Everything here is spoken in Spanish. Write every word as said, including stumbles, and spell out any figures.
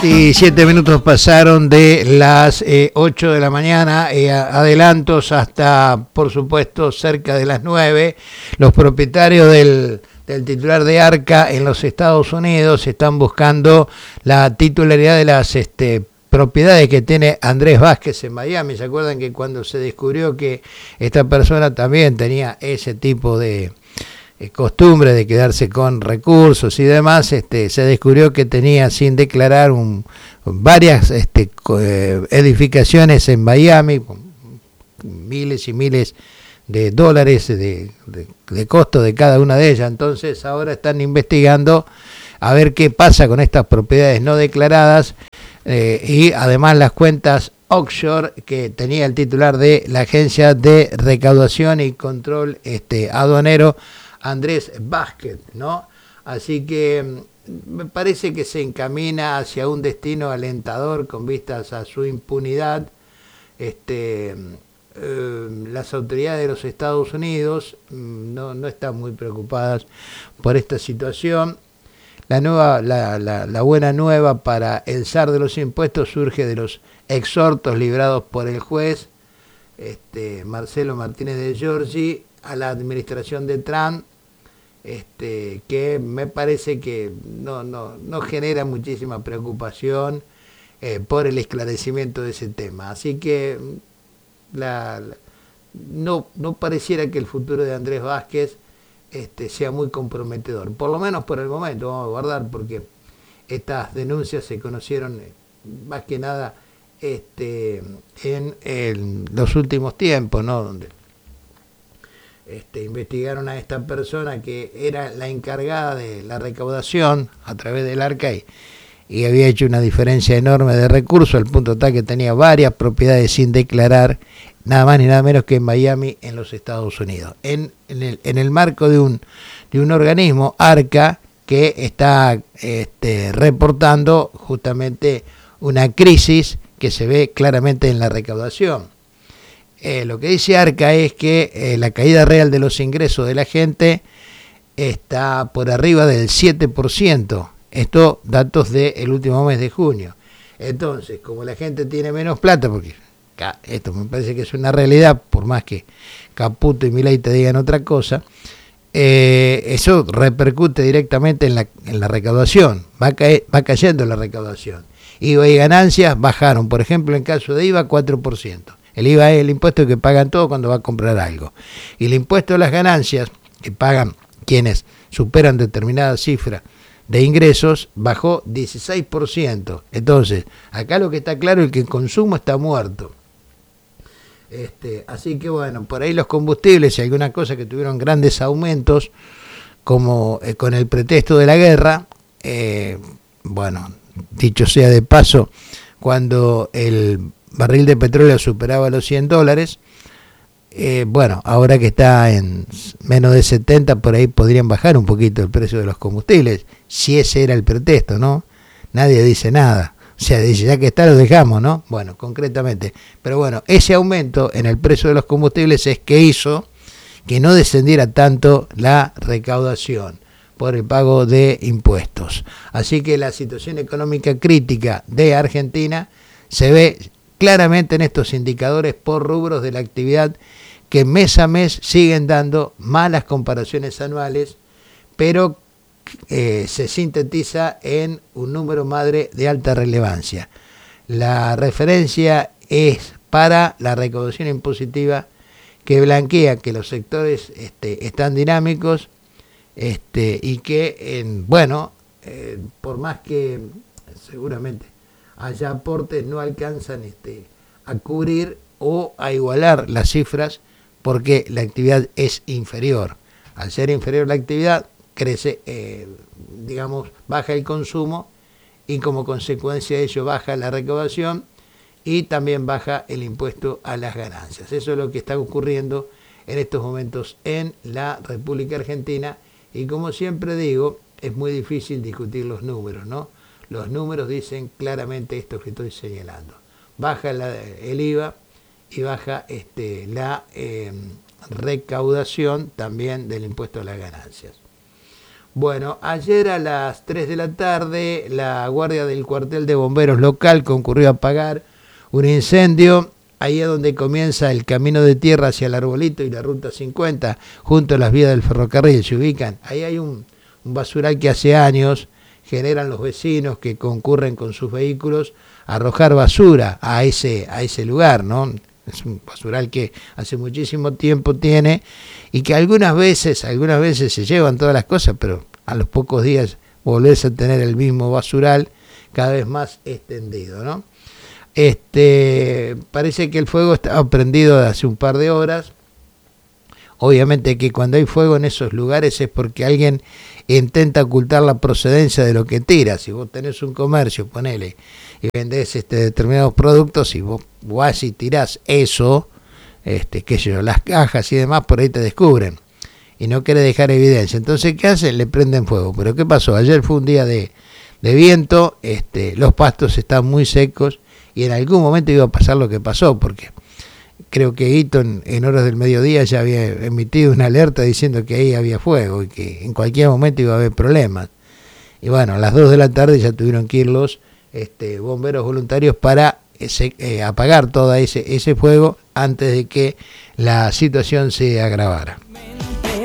veintisiete minutos pasaron de las eh, ocho de la mañana, eh, adelantos hasta, por supuesto, cerca de las nueve. Los propietarios del, del titular de Arca en los Estados Unidos están buscando la titularidad de las este, propiedades que tiene Andrés Vázquez en Miami. ¿Se acuerdan que cuando se descubrió que esta persona también tenía ese tipo de costumbre de quedarse con recursos y demás, este, se descubrió que tenía sin declarar un, varias este, edificaciones en Miami, con miles y miles de dólares de, de, de costo de cada una de ellas. Entonces ahora están investigando a ver qué pasa con estas propiedades no declaradas eh, y además las cuentas offshore que tenía el titular de la Agencia de Recaudación y Control este, Aduanero, Andrés Vázquez, ¿no? Así que me parece que se encamina hacia un destino alentador con vistas a su impunidad. Este, eh, las autoridades de los Estados Unidos no, no están muy preocupadas por esta situación. La, nueva, la, la, la buena nueva para el zar de los impuestos surge de los exhortos librados por el juez este, Marcelo Martínez de Giorgi a la administración de Trump, este, que me parece que no, no, no genera muchísima preocupación eh, por el esclarecimiento de ese tema. Así que la, la, no, no pareciera que el futuro de Andrés Vázquez este, sea muy comprometedor, por lo menos por el momento. Vamos a guardar, porque estas denuncias se conocieron eh, más que nada este, en, en los últimos tiempos, ¿no? Donde Este, investigaron a esta persona que era la encargada de la recaudación a través del Arca y, y había hecho una diferencia enorme de recursos, al punto tal que tenía varias propiedades sin declarar, nada más ni nada menos que en Miami, en los Estados Unidos, en, en, el, en el marco de un, de un organismo, Arca, que está este, reportando justamente una crisis que se ve claramente en la recaudación. Eh, lo que dice Arca es que eh, la caída real de los ingresos de la gente está por arriba del siete por ciento. Esto datos del último mes de junio. Entonces, como la gente tiene menos plata, porque esto me parece que es una realidad, por más que Caputo y Milei te digan otra cosa, eh, eso repercute directamente en la, en la recaudación. Va, cae, va cayendo la recaudación. I V A y ganancias bajaron, por ejemplo, en caso de I V A, cuatro por ciento. El I V A es el impuesto que pagan todos cuando va a comprar algo. Y el impuesto a las ganancias que pagan quienes superan determinada cifra de ingresos bajó dieciséis por ciento. Entonces, acá lo que está claro es que el consumo está muerto. Este, así que bueno, por ahí los combustibles y algunas cosas que tuvieron grandes aumentos, como eh, con el pretexto de la guerra, eh, bueno, dicho sea de paso, cuando el barril de petróleo superaba los cien dólares, eh, bueno, ahora que está en menos de setenta, por ahí podrían bajar un poquito el precio de los combustibles, si ese era el pretexto, ¿no? Nadie dice nada, o sea, dice, ya que está, lo dejamos, ¿no? Bueno, concretamente, pero bueno, ese aumento en el precio de los combustibles es que hizo que no descendiera tanto la recaudación por el pago de impuestos. Así que la situación económica crítica de Argentina se ve claramente en estos indicadores por rubros de la actividad que mes a mes siguen dando malas comparaciones anuales, pero eh, se sintetiza en un número madre de alta relevancia. La referencia es para la recaudación impositiva, que blanquea que los sectores este, están dinámicos este, y que, en, bueno, eh, por más que seguramente haya aportes, no alcanzan este, a cubrir o a igualar las cifras, porque la actividad es inferior. Al ser inferior la actividad, crece, eh, digamos, baja el consumo y como consecuencia de ello baja la recaudación y también baja el impuesto a las ganancias. Eso es lo que está ocurriendo en estos momentos en la República Argentina y, como siempre digo, es muy difícil discutir los números, ¿no? Los números dicen claramente esto que estoy señalando. Baja la, el I V A y baja este, la eh, recaudación también del impuesto a las ganancias. Bueno, ayer a las tres de la tarde la guardia del cuartel de bomberos local concurrió a apagar un incendio ahí es donde comienza el camino de tierra hacia el Arbolito y la ruta cincuenta, junto a las vías del ferrocarril, se ubican. Ahí hay un, un basural que hace años generan los vecinos que concurren con sus vehículos a arrojar basura a ese, a ese lugar, ¿no? Es un basural que hace muchísimo tiempo tiene y que algunas veces, algunas veces se llevan todas las cosas, pero a los pocos días volvés a tener el mismo basural cada vez más extendido, ¿no? Este, parece que el fuego estaba prendido de hace un par de horas. Obviamente que cuando hay fuego en esos lugares es porque alguien intenta ocultar la procedencia de lo que tira. Si vos tenés un comercio, ponele, y vendés este, determinados productos, y vos vas y tirás eso, este, qué sé yo, las cajas y demás, por ahí te descubren. Y no querés dejar evidencia. Entonces, ¿qué hacen? Le prenden fuego. Pero ¿qué pasó? Ayer fue un día de, de viento, este, los pastos están muy secos, y en algún momento iba a pasar lo que pasó, porque creo que Eaton en horas del mediodía ya había emitido una alerta diciendo que ahí había fuego y que en cualquier momento iba a haber problemas. Y bueno, a las dos de la tarde ya tuvieron que ir los este, bomberos voluntarios para ese, eh, apagar todo ese, ese fuego antes de que la situación se agravara.